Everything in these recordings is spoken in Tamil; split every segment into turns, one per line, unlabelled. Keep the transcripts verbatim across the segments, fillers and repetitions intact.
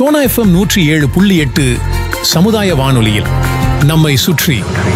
சோனா எஃப்எம் நூற்றி ஏழு புள்ளி எட்டு சமுதாய வானொலியில் நம்மை சுற்றி.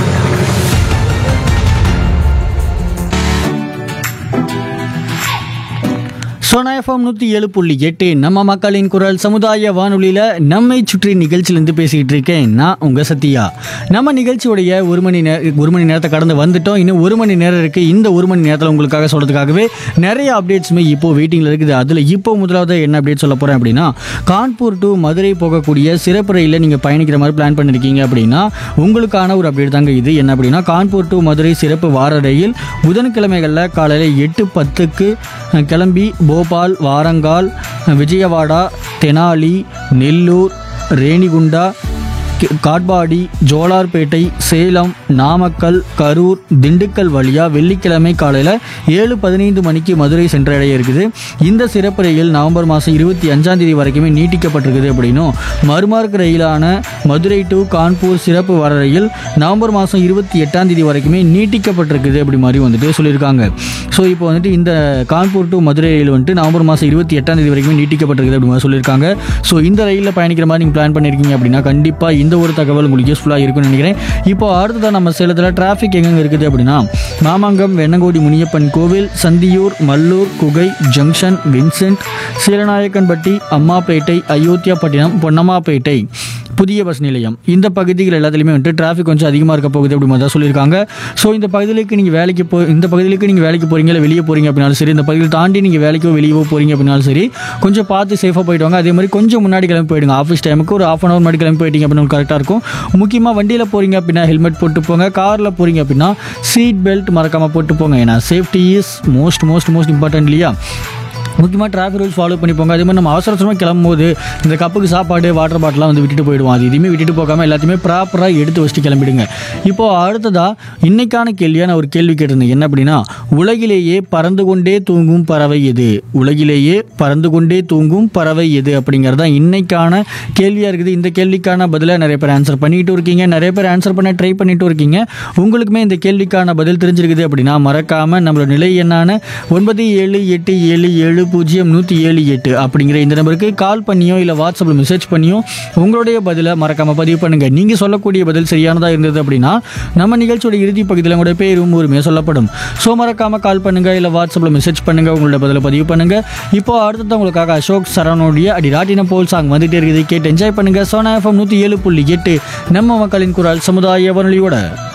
சோனா எஃப்எம் நூற்றி ஏழு புள்ளி எட்டு நம்ம மக்களின் குரல் சமுதாய வானொலியில் நம்மை சுற்றி நிகழ்ச்சியிலேருந்து பேசிக்கிட்டு இருக்கேன் நான் உங்கள் சத்யா. நம்ம நிகழ்ச்சியோடைய ஒரு மணி நேரம் ஒரு மணி நேரத்தை கடந்து வந்துட்டோம். இன்னும் ஒரு மணி நேரம் இருக்குது. இந்த ஒரு மணி நேரத்தில் உங்களுக்காக சொல்கிறதுக்காகவே நிறைய அப்டேட்ஸுமே இப்போது வெயிட்டிங்கில் இருக்குது. அதில் இப்போ முதலாவது என்ன அப்டேட் சொல்ல போகிறேன் அப்படின்னா, கான்பூர் டு மதுரை போகக்கூடிய சிறப்பு ரயிலில் நீங்கள் பயணிக்கிற மாதிரி பிளான் பண்ணியிருக்கீங்க அப்படின்னா உங்களுக்கான ஒரு அப்டேட் தாங்க இது. என்ன அப்படின்னா, கான்பூர் டு மதுரை சிறப்பு வார ரயில் புதன்கிழமைகளில் காலையில் எட்டு பத்துக்கு கிளம்பி போபால், வாரங்கால், விஜயவாடா, தெனாலி, நெல்லூர், ரேணிகுண்டா, காட்பாடி, ஜோலார்பேட்டை, சேலம், நாமக்கல், கரூர், திண்டுக்கல் வழியாக வெள்ளிக்கிழமை காலையில் ஏழு பதினைந்து மணிக்கு மதுரை சென்றடைய இருக்குது. இந்த சிறப்பு ரயில் நவம்பர் மாதம் இருபத்தி அஞ்சாம் தேதி வரைக்குமே நீட்டிக்கப்பட்டிருக்குது. அப்படின்னும் மறுமார்க் ரயிலான மதுரை டு கான்பூர் சிறப்பு வர ரயில் நவம்பர் மாதம் இருபத்தி எட்டாம் தேதி வரைக்குமே நீட்டிக்கப்பட்டிருக்குது அப்படி மாதிரி வந்துட்டு சொல்லியிருக்காங்க. ஸோ இப்போ வந்துட்டு இந்த கான்பூர் டு மதுரை ரயில் வந்துட்டு நவம்பர் மாதம் இருபத்தி எட்டாம் தேதி வரைக்குமே நீட்டிக்கப்பட்டிருக்குது அப்படி மாதிரி சொல்லியிருக்காங்க. ஸோ இந்த ரயிலில் பயணிக்கிற மாதிரி நீங்கள் பிளான் பண்ணியிருக்கீங்க அப்படின்னா கண்டிப்பாக இந்த ஒரு தகவல் உங்களுக்கு யூஸ்ஃபுல்லாக இருக்கும்னு நினைக்கிறேன். இப்போ அடுத்ததான் நம்ம சேலத்தில் டிராஃபிக் எங்கெங்கே இருக்குது அப்படின்னா, மாமங்கம், வெண்ணங்கோடி முனியப்பன் கோவில், சந்தியூர், மல்லூர், குகை ஜங்ஷன், வின்சென்ட், சீலநாயக்கன்பட்டி, அம்மாப்பேட்டை, அயோத்தியாப்பட்டினம், பொன்னம்மாப்பேட்டை, புதிய பஸ் நிலையம், இந்த பகுதிகள் எல்லாத்துலேயுமே வந்துட்டு டிராஃபிக் கொஞ்சம் அதிகமாக இருக்க போகுது அப்படி மாதிரி தான் சொல்லியிருக்காங்க. ஸோ இந்த பகுதிகளுக்கு நீங்கள் வேலைக்கு போ இந்த பகுதிகளுக்கு நீங்கள் வேலைக்கு போகிறீங்க இல்லை வெளியே போகிறீங்க அப்படின்னாலும் சரி, இந்த பகுதியில் தாண்டி நீங்கள் வேலைக்கோ வெளியே போகிறீங்க அப்படின்னாலும் சரி, கொஞ்சம் பார்த்து சேஃபாக போயிட்டு வாங்க. அதே மாதிரி கொஞ்சம் முன்னாடி கிளம்பி போயிடுங்க. ஆஃபீஸ் டைமுக்கு ஒரு ஆஃப் அன் அவர் முன்னாடி கிளம்பி போயிட்டீங்க அப்படின்னு கரெக்டாக இருக்கும். முக்கியமாக வண்டியில் போகிறீங்க அப்படின்னா ஹெல்மெட் போட்டு போங்க. காரில் போகிறீங்க அப்படின்னா சீட் பெல்ட் மறக்காமல் போட்டு போங்க. ஏன்னா safety is most most most important இல்லையா? முக்கியமாக டிராஃபிக் ரூல்ஸ் ஃபாலோ பண்ணி போங்க. அதே மாதிரி நம்ம அவசர அவசரமாக கிளம்பும்போது இந்த கப்புக்கு சாப்பாடு, வாட்டர் பாட்டிலாம் வந்து விட்டுட்டு போயிடுவோம். அது எதுவுமே விட்டுட்டு போகாமல் எல்லாத்தையுமே ப்ராப்பராக எடுத்து வச்சுட்டு கிளம்பிடுங்க. இப்போது அடுத்ததாக இன்னைக்கான கேள்வியாக நான் ஒரு கேள்வி கேட்டிருந்தேன். என்ன அப்படின்னா, உலகிலேயே பறந்து கொண்டே தூங்கும் பறவை எது? உலகிலேயே பறந்து கொண்டே தூங்கும் பறவை எது அப்படிங்கிறது தான் இன்னைக்கான கேள்வியாக இருக்குது. இந்த கேள்விக்கான பதிலை நிறைய பேர் ஆன்சர் பண்ணிட்டு இருக்கீங்க. நிறைய பேர் ஆன்சர் பண்ண ட்ரை பண்ணிட்டு இருக்கீங்க. உங்களுக்குமே இந்த கேள்விக்கான பதில் தெரிஞ்சிருக்குது அப்படின்னா மறக்காமல் நம்மளோட நிலை என்னான ஒன்பது ஏழு எட்டு ஏழு ஏழு பூஜ்ஜியம் நூற்றி ஏழு எட்டு அப்படிங்கிற இந்த நம்பருக்கு கால் பண்ணியோ இல்லை வாட்ஸ்அப்பில் மெசேஜ் பண்ணியோ உங்களுடைய பதிலை மறக்காமல் பதிவு பண்ணுங்கள். நீங்கள் சொல்லக்கூடிய பதில் சரியானதாக இருந்தது அப்படின்னா நம்ம நிகழ்ச்சியோட இறுதி பகுதியில் உங்களுடைய பேரும் ஊருமே சொல்லப்படும். ஸோ மறக்காமல் கால் பண்ணுங்கள் இல்லை வாட்ஸ்அப்பில் மெசேஜ் பண்ணுங்கள், உங்களோட பதிலை பதிவு பண்ணுங்கள். இப்போ அடுத்தது உங்களுக்காக அசோக் சரவணுடைய அடி ராட்டின போல் சாங் வந்துகிட்டே இருக்குது. கேட்டு என்ஜாய் பண்ணுங்கள். சோனா எஃப்எம் நூற்றி ஏழு புள்ளி எட்டு நம்ம மக்களின் குரல் சமுதாய வானொலியோட.